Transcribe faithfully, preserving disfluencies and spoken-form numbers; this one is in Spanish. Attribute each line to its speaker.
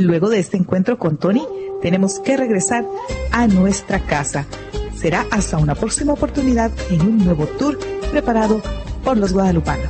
Speaker 1: Luego de este encuentro con Tony, tenemos que regresar a nuestra casa. Será hasta una próxima oportunidad en un nuevo tour preparado por los guadalupanos.